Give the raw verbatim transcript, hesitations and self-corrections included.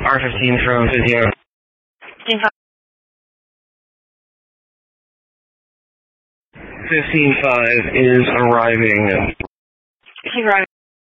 R fifteen from Physio. fifteen five is arriving. Fifteen five.